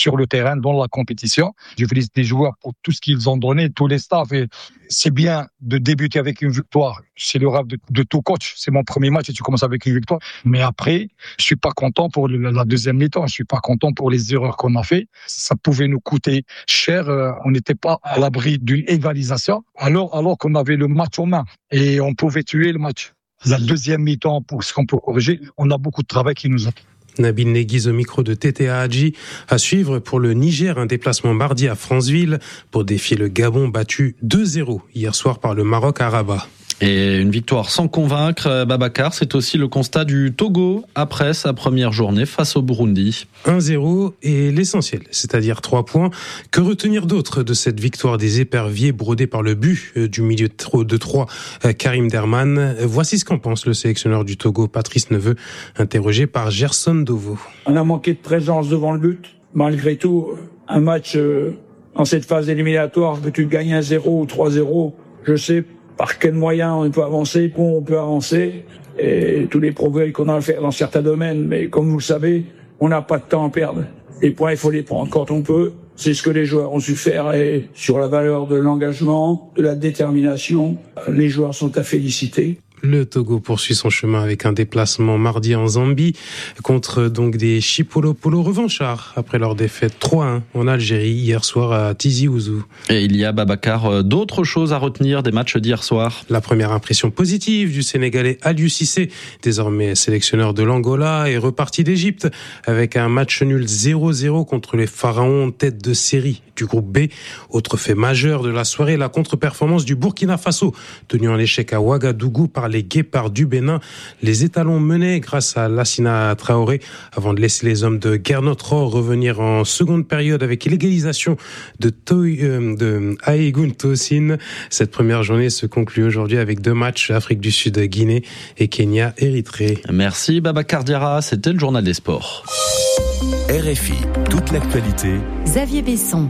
sur le terrain, dans la compétition. Je félicite les joueurs pour tout ce qu'ils ont donné, tous les staffs. Et c'est bien de débuter avec une victoire. C'est le rêve de tout coach. C'est mon premier match et tu commences avec une victoire. Mais après, je suis pas content pour la deuxième mi-temps. Je suis pas content pour les erreurs qu'on a fait. Ça pouvait nous coûter cher. On n'était pas à l'abri d'une égalisation. Alors qu'on avait le match en main et on pouvait tuer le match. La deuxième mi-temps, pour ce qu'on peut corriger, on a beaucoup de travail qui nous attend. Nabil Neguiz au micro de TTA Hadji. À suivre pour le Niger, un déplacement mardi à Franceville pour défier le Gabon battu 2-0 hier soir par le Maroc à Rabat. Et une victoire sans convaincre, Babacar, c'est aussi le constat du Togo après sa première journée face au Burundi. 1-0 et l'essentiel, c'est-à-dire 3 points. Que retenir d'autre de cette victoire des éperviers brodée par le but du milieu de 3, Karim Derman? Voici ce qu'en pense le sélectionneur du Togo, Patrice Neveu, interrogé par Gerson Dovo. On a manqué de présence devant le but. Malgré tout, un match en cette phase éliminatoire, que tu gagnes 1-0 ou 3-0, je sais par quels moyens on peut avancer, on peut avancer, et tous les progrès qu'on a à faire dans certains domaines. Mais comme vous le savez, on n'a pas de temps à perdre. Les points, il faut les prendre quand on peut. C'est ce que les joueurs ont su faire, et sur la valeur de l'engagement, de la détermination, les joueurs sont à féliciter. Le Togo poursuit son chemin avec un déplacement mardi en Zambie contre donc des Chipolopolo revanchards après leur défaite 3-1 en Algérie hier soir à Tizi Ouzou. Et il y a, Babacar, d'autres choses à retenir des matchs d'hier soir. La première impression positive du Sénégalais Aliou Cissé, désormais sélectionneur de l'Angola, est reparti d'Égypte avec un match nul 0-0 contre les Pharaons tête de série du groupe B. Autre fait majeur de la soirée, la contre-performance du Burkina Faso, tenu en échec à Ouagadougou par les Guépards du Bénin. Les étalons menaient grâce à Lassina Traoré avant de laisser les hommes de Gernot Rohr revenir en seconde période avec l'égalisation de Aïgoun Tosin. Cette première journée se conclut aujourd'hui avec 2 matchs, Afrique du Sud, Guinée et Kenya, Érythrée. Merci Babacar Diarra, c'était le journal des sports. RFI, toute l'actualité. Xavier Besson.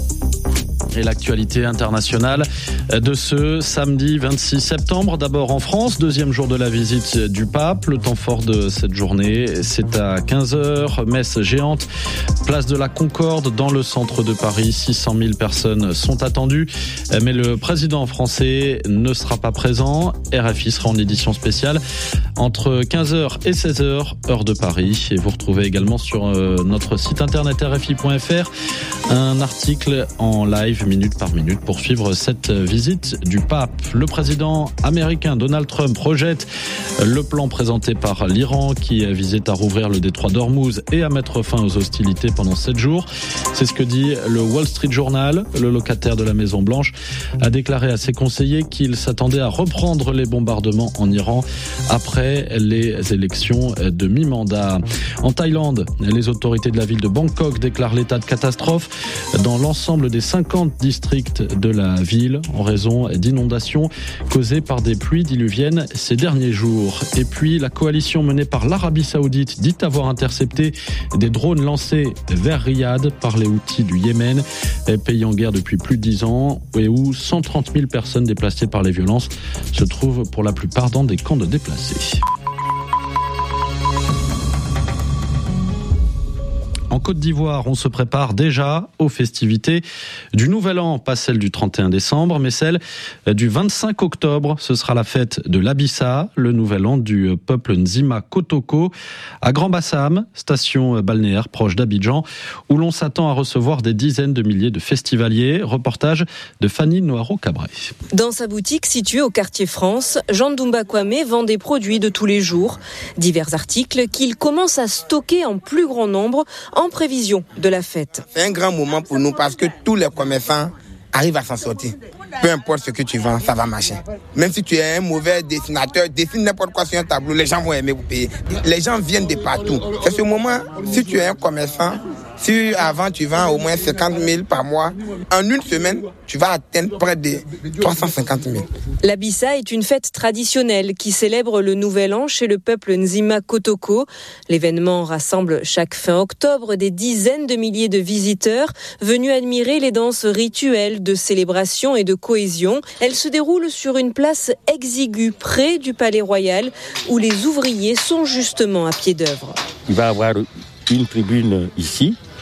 Et l'actualité internationale de ce samedi 26 septembre. D'abord en France, deuxième jour de la visite du pape. Le temps fort de cette journée, c'est à 15h. Messe géante, place de la Concorde dans le centre de Paris. 600 000 personnes sont attendues. Mais le président français ne sera pas présent. RFI sera en édition spéciale entre 15h et 16h, heure de Paris. Et vous retrouvez également sur notre site internet rfi.fr un article en live minute par minute pour suivre cette visite du pape. Le président américain Donald Trump projette le plan présenté par l'Iran qui visait à rouvrir le détroit d'Ormuz et à mettre fin aux hostilités pendant 7 jours. C'est ce que dit le Wall Street Journal. Le locataire de la Maison Blanche a déclaré à ses conseillers qu'il s'attendait à reprendre les bombardements en Iran après les élections de mi-mandat. En Thaïlande, les autorités de la ville de Bangkok déclarent l'état de catastrophe dans l'ensemble des 50 districts de la ville en raison d'inondations causées par des pluies diluviennes ces derniers jours. Et puis la coalition menée par l'Arabie Saoudite dit avoir intercepté des drones lancés vers Riyad par les Houthis du Yémen, pays en guerre depuis plus de 10 ans et où 130 000 personnes déplacées par les violences se trouvent pour la plupart dans des camps de déplacés. En Côte d'Ivoire, on se prépare déjà aux festivités du Nouvel An, pas celle du 31 décembre, mais celle du 25 octobre. Ce sera la fête de l'Abissa, le Nouvel An du peuple Nzima Kotoko, à Grand-Bassam, station balnéaire proche d'Abidjan, où l'on s'attend à recevoir des dizaines de milliers de festivaliers. Reportage de Fanny Noiro-Cabret. Dans sa boutique située au quartier France, Jean Ndoumba Kwame vend des produits de tous les jours. Divers articles qu'il commence à stocker en plus grand nombre en prévision de la fête. C'est un grand moment pour nous parce que tous les commerçants arrivent à s'en sortir. Peu importe ce que tu vends, ça va marcher. Même si tu es un mauvais dessinateur, dessine n'importe quoi sur un tableau, les gens vont aimer vous payer. Les gens viennent de partout. C'est ce moment, si tu es un commerçant, si avant tu vends au moins 50 000 par mois, en une semaine, tu vas atteindre près de 350 000. L'Abissa est une fête traditionnelle qui célèbre le Nouvel An chez le peuple Nzima Kotoko. L'événement rassemble chaque fin octobre des dizaines de milliers de visiteurs venus admirer les danses rituelles de célébration et de cohésion. Elle se déroule sur une place exiguë près du Palais Royal où les ouvriers sont justement à pied d'œuvre. Il va y avoir une tribune ici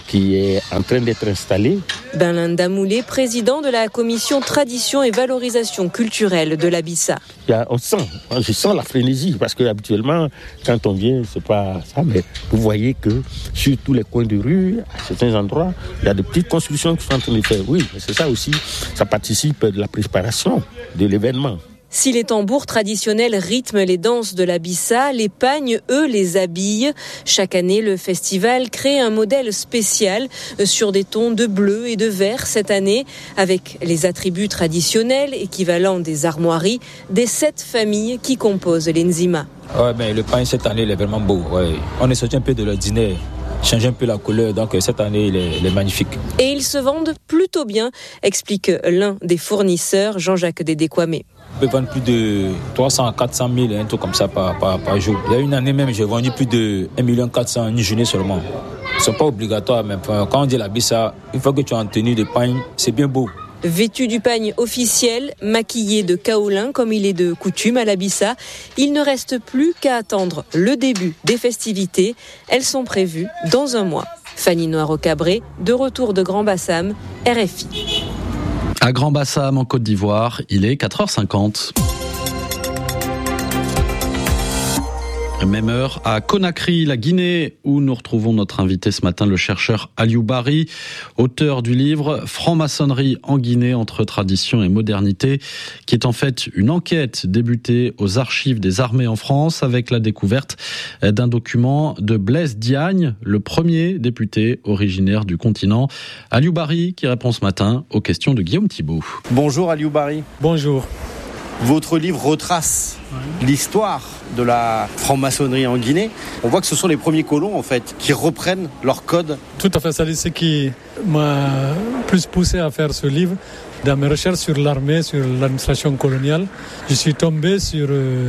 qui est en train d'être installé. Benlin Damoulé, président de la commission tradition et valorisation culturelle de l'Abissa. Je sens la frénésie parce que habituellement, quand on vient, c'est pas ça, mais vous voyez que sur tous les coins de rue, à certains endroits, il y a des petites constructions qui sont en train de faire. Oui, mais c'est ça aussi, ça participe de la préparation de l'événement. Si les tambours traditionnels rythment les danses de l'Abissa, les pagnes, eux, les habillent. Chaque année, le festival crée un modèle spécial sur des tons de bleu et de vert cette année, avec les attributs traditionnels équivalents des armoiries des 7 familles qui composent les Nzima. Ouais, mais le pagne cette année, il est vraiment beau. Ouais. On est sorti un peu de l'ordinaire, changer un peu la couleur, donc cette année, il est magnifique. Et ils se vendent plutôt bien, explique l'un des fournisseurs, Jean-Jacques Dédé-Kwame. On peut vendre plus de 300 à 400 000, un truc comme ça par jour. Il y a une année même, j'ai vendu plus de 1 400 000 une journée seulement. Ils ne sont pas obligatoires, mais quand on dit l'Abissa, une fois que tu es en tenue de pagne, c'est bien beau. Vêtu du pagne officiel, maquillé de kaolin comme il est de coutume à l'Abissa, il ne reste plus qu'à attendre le début des festivités. Elles sont prévues dans un mois. Fanny Noiro-Cabré, de retour de Grand Bassam, RFI. À Grand Bassam, en Côte d'Ivoire, il est 4h50. Même heure à Conakry, la Guinée, où nous retrouvons notre invité ce matin, le chercheur Aliou Bari, auteur du livre « Franc-maçonnerie en Guinée entre tradition et modernité », qui est en fait une enquête débutée aux archives des armées en France avec la découverte d'un document de Blaise Diagne, le premier député originaire du continent. Aliou Bari qui répond ce matin aux questions de Guillaume Thibault. Bonjour Aliou Bari. Bonjour. Votre livre retrace l'histoire de la franc-maçonnerie en Guinée. On voit que ce sont les premiers colons, en fait, qui reprennent leur code. Tout à fait, c'est ce qui m'a plus poussé à faire ce livre. Dans mes recherches sur l'armée, sur l'administration coloniale, je suis tombé sur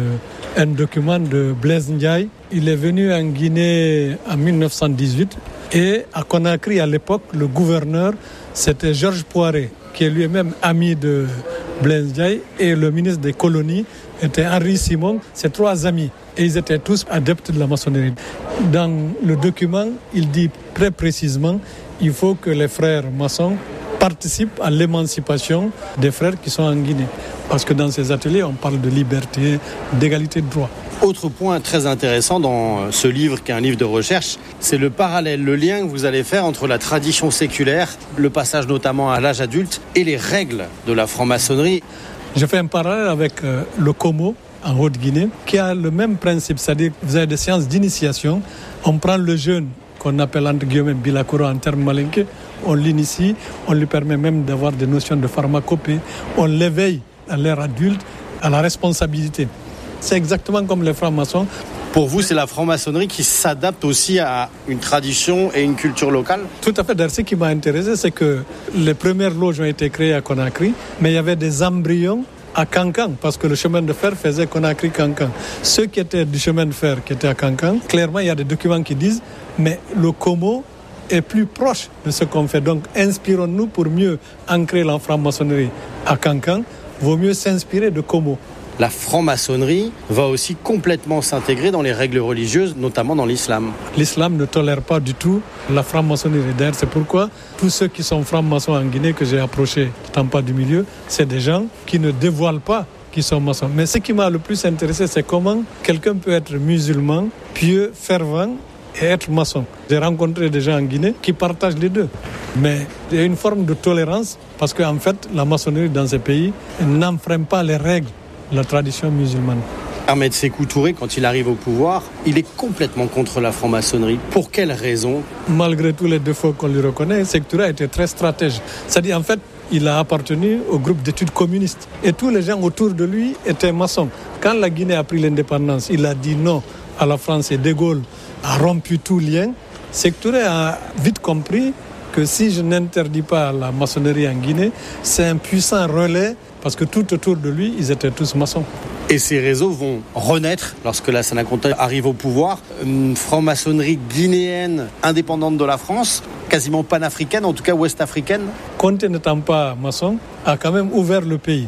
un document de Blaise Ndiaye. Il est venu en Guinée en 1918 et à Conakry, à l'époque, le gouverneur, c'était Georges Poiré, qui est lui-même ami de Blaise Ndiaye, et le ministre des colonies était Henri Simon, ces 3 amis. Et ils étaient tous adeptes de la maçonnerie. Dans le document, il dit très précisément qu'il faut que les frères maçons participent à l'émancipation des frères qui sont en Guinée. Parce que dans ces ateliers, on parle de liberté, d'égalité de droit. Autre point très intéressant dans ce livre, qui est un livre de recherche, c'est le parallèle, le lien que vous allez faire entre la tradition séculaire, le passage notamment à l'âge adulte, et les règles de la franc-maçonnerie. Je fais un parallèle avec le Como, en Haute-Guinée, qui a le même principe, c'est-à-dire que vous avez des séances d'initiation, on prend le jeune, qu'on appelle entre guillemets Bilakoro en termes malinqués, on l'initie, on lui permet même d'avoir des notions de pharmacopée, on l'éveille à l'ère adulte, à la responsabilité. C'est exactement comme les francs-maçons. Pour vous, c'est la franc-maçonnerie qui s'adapte aussi à une tradition et une culture locale ? Tout à fait. D'ailleurs, ce qui m'a intéressé, c'est que les premières loges ont été créées à Conakry, mais il y avait des embryons à Kankan, parce que le chemin de fer faisait Conakry-Kankan. Ceux qui étaient du chemin de fer, qui étaient à Kankan, clairement, il y a des documents qui disent, mais le Como est plus proche de ce qu'on fait. Donc, inspirons-nous pour mieux ancrer la franc-maçonnerie à Kankan. Vaut mieux s'inspirer de Como. La franc-maçonnerie va aussi complètement s'intégrer dans les règles religieuses, notamment dans l'islam. L'islam ne tolère pas du tout la franc-maçonnerie. D'ailleurs, c'est pourquoi tous ceux qui sont francs-maçons en Guinée, que j'ai approchés, n'étant pas du milieu, c'est des gens qui ne dévoilent pas qu'ils sont maçons. Mais ce qui m'a le plus intéressé, c'est comment quelqu'un peut être musulman, pieux, fervent et être maçon. J'ai rencontré des gens en Guinée qui partagent les deux. Mais il y a une forme de tolérance parce qu'en fait, la maçonnerie dans ces pays n'enfreint pas les règles de la tradition musulmane. Ahmed Sékou Touré, quand il arrive au pouvoir, il est complètement contre la franc-maçonnerie. Pour quelles raisons ? Malgré tous les défauts qu'on lui reconnaît, Sékou Touré était très stratège. C'est-à-dire, en fait, il a appartenu au groupe d'études communistes. Et tous les gens autour de lui étaient maçons. Quand la Guinée a pris l'indépendance, il a dit non à la France et De Gaulle a rompu tout lien. Sékou Touré a vite compris que si je n'interdis pas la maçonnerie en Guinée, c'est un puissant relais parce que tout autour de lui, ils étaient tous maçons. Et ces réseaux vont renaître lorsque Lassana Conté arrive au pouvoir. Une franc-maçonnerie guinéenne indépendante de la France, quasiment panafricaine, en tout cas ouest-africaine. Conté n'étant pas maçon, a quand même ouvert le pays.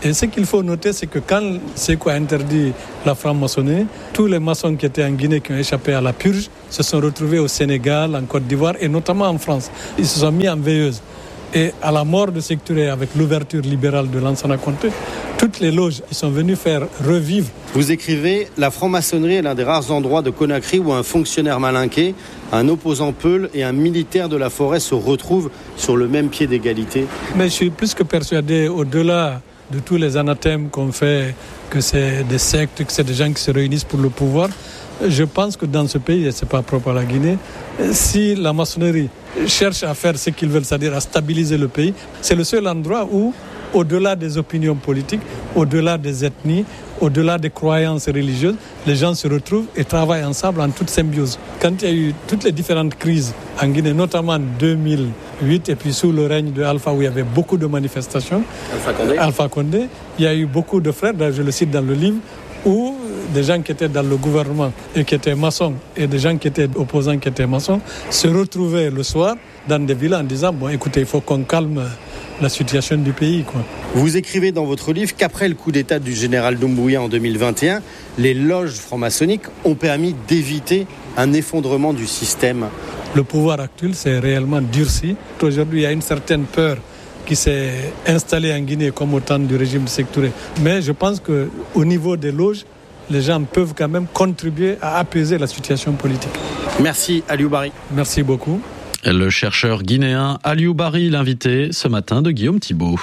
Et ce qu'il faut noter, c'est que quand Sékou a interdit la franc-maçonnerie, tous les maçons qui étaient en Guinée, qui ont échappé à la purge, se sont retrouvés au Sénégal, en Côte d'Ivoire et notamment en France. Ils se sont mis en veilleuse. Et à la mort de Sékou Touré, avec l'ouverture libérale de Lansana Conté, toutes les loges qui sont venues faire revivre. Vous écrivez « La franc-maçonnerie est l'un des rares endroits de Conakry où un fonctionnaire malinqué, un opposant peul et un militaire de la forêt se retrouvent sur le même pied d'égalité. » Mais je suis plus que persuadé, au-delà de tous les anathèmes qu'on fait, que c'est des sectes, que c'est des gens qui se réunissent pour le pouvoir, je pense que dans ce pays, et ce n'est pas propre à la Guinée, si la maçonnerie cherche à faire ce qu'ils veulent, c'est-à-dire à stabiliser le pays, c'est le seul endroit où, au-delà des opinions politiques, au-delà des ethnies, au-delà des croyances religieuses, les gens se retrouvent et travaillent ensemble en toute symbiose. Quand il y a eu toutes les différentes crises en Guinée, notamment en 2008 et puis sous le règne de Alpha où il y avait beaucoup de manifestations, Alpha Condé, il y a eu beaucoup de frères, je le cite dans le livre, où des gens qui étaient dans le gouvernement et qui étaient maçons et des gens qui étaient opposants qui étaient maçons se retrouvaient le soir dans des villas en disant « Bon, écoutez, il faut qu'on calme la situation du pays. » Vous écrivez dans votre livre qu'après le coup d'État du général Doumbouya en 2021, les loges franc-maçonniques ont permis d'éviter un effondrement du système. Le pouvoir actuel s'est réellement durci. Aujourd'hui, il y a une certaine peur qui s'est installée en Guinée comme au temps du régime de Sékou Touré. Mais je pense qu'au niveau des loges, les gens peuvent quand même contribuer à apaiser la situation politique. Merci Aliou Bari. Merci beaucoup. Le chercheur guinéen Aliou Bari, l'invité ce matin de Guillaume Thibault.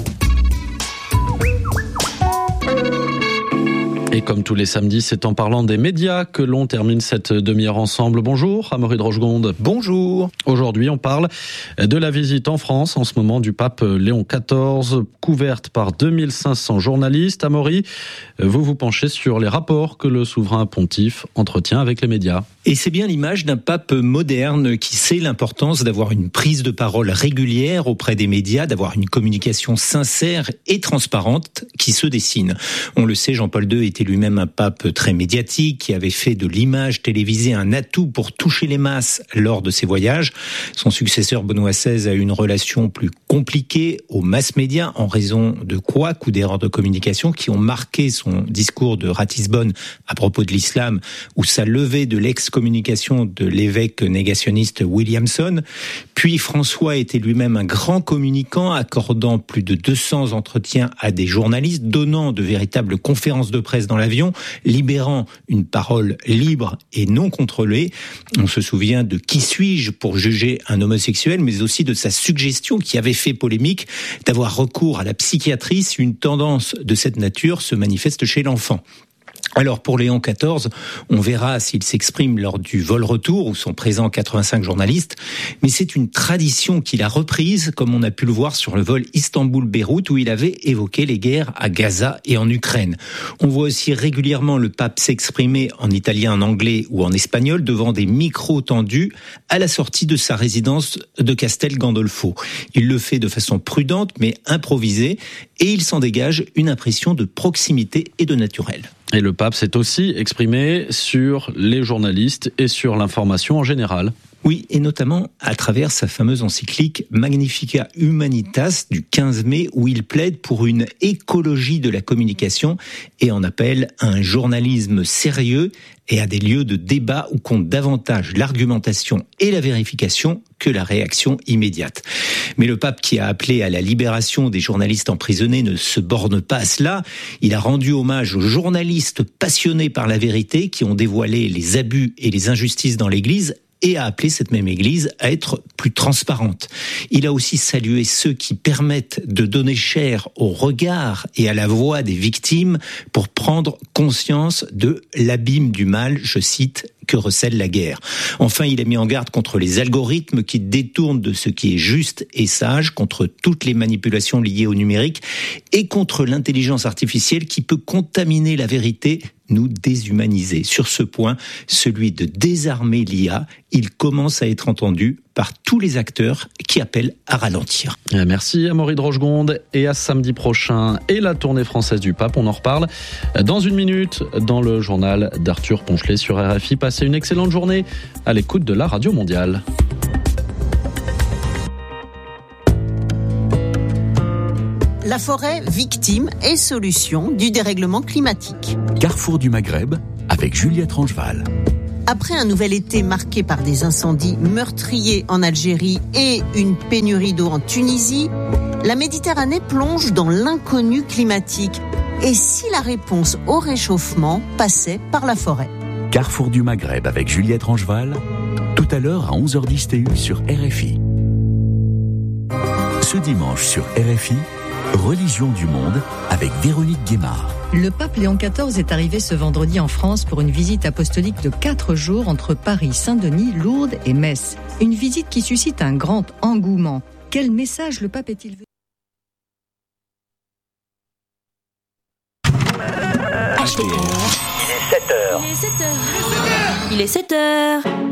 Et comme tous les samedis, c'est en parlant des médias que l'on termine cette demi-heure ensemble. Bonjour, Amaury de Rochegonde. Bonjour. Aujourd'hui, on parle de la visite en France, en ce moment, du pape Léon XIV, couverte par 2500 journalistes. Amaury, vous vous penchez sur les rapports que le souverain pontife entretient avec les médias. Et c'est bien l'image d'un pape moderne qui sait l'importance d'avoir une prise de parole régulière auprès des médias, d'avoir une communication sincère et transparente qui se dessine. On le sait, Jean-Paul II était lui-même un pape très médiatique qui avait fait de l'image télévisée un atout pour toucher les masses lors de ses voyages. Son successeur Benoît XVI a eu une relation plus compliquée aux masses médias en raison de couacs ou d'erreurs de communication qui ont marqué son discours de Ratisbonne à propos de l'islam ou sa levée de l'excommunication de l'évêque négationniste Williamson. Puis François était lui-même un grand communicant accordant plus de 200 entretiens à des journalistes, donnant de véritables conférences de presse dans l'avion, libérant une parole libre et non contrôlée. On se souvient de Qui suis-je pour juger un homosexuel, mais aussi de sa suggestion qui avait fait polémique d'avoir recours à la psychiatrie si une tendance de cette nature se manifeste chez l'enfant. Alors pour Léon XIV, on verra s'il s'exprime lors du vol-retour où sont présents 85 journalistes, mais c'est une tradition qu'il a reprise comme on a pu le voir sur le vol Istanbul-Beyrouth où il avait évoqué les guerres à Gaza et en Ukraine. On voit aussi régulièrement le pape s'exprimer en italien, en anglais ou en espagnol devant des micros tendus à la sortie de sa résidence de Castel Gandolfo. Il le fait de façon prudente mais improvisée et il s'en dégage une impression de proximité et de naturel. Et le pape s'est aussi exprimé sur les journalistes et sur l'information en général. Oui, et notamment à travers sa fameuse encyclique Magnificat Humanitas du 15 mai où il plaide pour une écologie de la communication et en appelle à un journalisme sérieux et à des lieux de débat où compte davantage l'argumentation et la vérification que la réaction immédiate. Mais le pape qui a appelé à la libération des journalistes emprisonnés ne se borne pas à cela. Il a rendu hommage aux journalistes passionnés par la vérité qui ont dévoilé les abus et les injustices dans l'Église et a appelé cette même Église à être plus transparente. Il a aussi salué ceux qui permettent de donner chair au regard et à la voix des victimes pour prendre conscience de l'abîme du mal, je cite, que recèle la guerre. Enfin, il a mis en garde contre les algorithmes qui détournent de ce qui est juste et sage, contre toutes les manipulations liées au numérique et contre l'intelligence artificielle qui peut contaminer la vérité, nous déshumaniser. Sur ce point, celui de désarmer l'IA, il commence à être entendu par tous les acteurs qui appellent à ralentir. Merci Amaury de Rochegonde et à samedi prochain et la tournée française du pape, on en reparle dans une minute dans le journal d'Arthur Ponchelet sur RFI. Passez une excellente journée à l'écoute de la Radio Mondiale. La forêt, victime et solution du dérèglement climatique. Carrefour du Maghreb avec Juliette Rangeval. Après un nouvel été marqué par des incendies meurtriers en Algérie et une pénurie d'eau en Tunisie, la Méditerranée plonge dans l'inconnu climatique. Et si la réponse au réchauffement passait par la forêt ? Carrefour du Maghreb avec Juliette Rangeval, tout à l'heure à 11h10 TU sur RFI. Ce dimanche sur RFI, Religion du monde avec Véronique Guémard. Le pape Léon XIV est arrivé ce vendredi en France pour une visite apostolique de 4 jours entre Paris, Saint-Denis, Lourdes et Metz. Une visite qui suscite un grand engouement. Quel message le pape est-il venu ? Il est 7h. Il est 7h.